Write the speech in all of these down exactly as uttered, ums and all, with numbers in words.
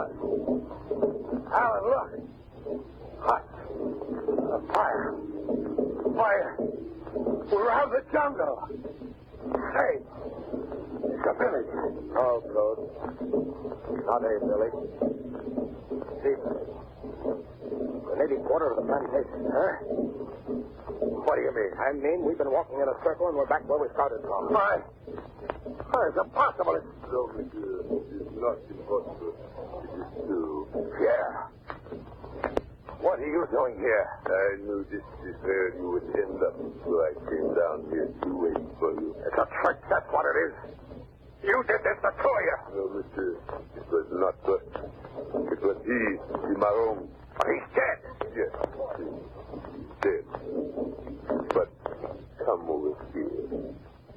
us. Alan, look. Hot. A fire. Fire. We're out of the jungle. Hey. It's a village. Oh, good. Not a village. See, the native quarter of the plantation. Huh? What do you mean? I mean, we've been walking in a circle and we're back where we started from. Why? Why, it's impossible. It's... No, monsieur. It's not impossible. It is true. Yeah. What are you doing here? I knew this is where you would end up, so I came down here to wait for you. It's a trick, that's what it is. You did this, the two of you. No, monsieur. It was not us. It was he, Cimarron. But he's dead. Yes, he's dead. But come over here.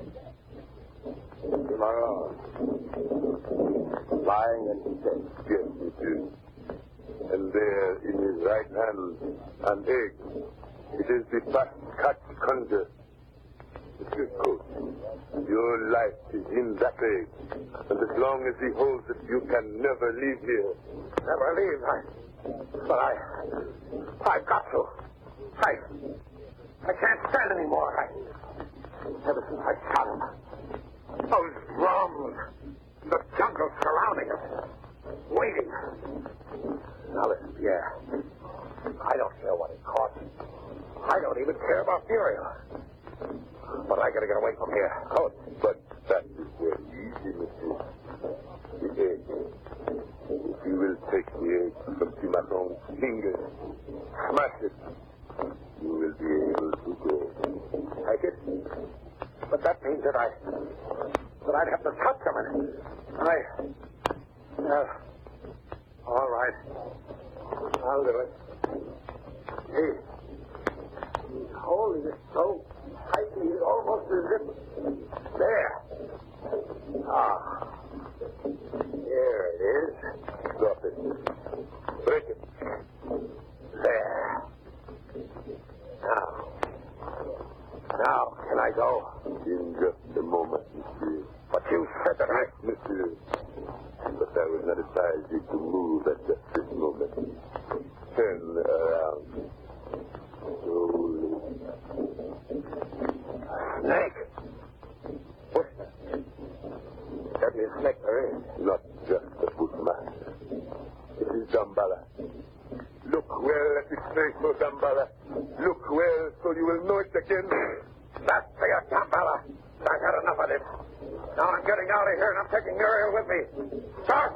Cimarron. Lying in his bed. Yes, monsieur. And there in his right hand, an egg. It is the fat cat conjure. Monsieur Coach, your life is in that egg. And as long as he holds it, you can never leave here. Never leave. I, but I... I've got to. I... I can't stand anymore. I... Ever since I shot him. Those drums. The jungle surrounding us. Waiting. Now listen, Pierre. I don't care what it costs. I don't even care about Muriel. But I gotta get away from here. Oh, but that is very easy, monsieur. The egg. If you will take the egg from Cimarron's fingers, smash it, you will be able to go. Take it? But that means that I... that I'd have to touch him and... I... Uh, all right. I'll do it. He... He's holding it so tightly, it's almost as if... There. Ah. Here it is. Drop it. Break it. There. Now. Now, can I go? In just a moment, monsieur. But you said that I... Monsieur. But I will not advise you to move at just this moment. Turn around. Slowly. Snake? What? Deadliest snake there is. Not just a bushmaster. It is Damballa. Look well at his face, oh Damballa. Look well so you will know it again. That's for you, Damballa. I've had enough of this. Now I'm getting out of here and I'm taking Muriel with me. Start!